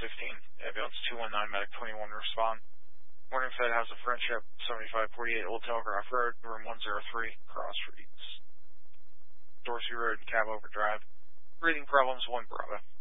Ambulance 219, medic 21 respond. Morningside House of Friendship, 7548 Old Telegraph Road, room 103, Cross Streets. Dorsey Road, cab overdrive. Breathing problems, 1 Bravo.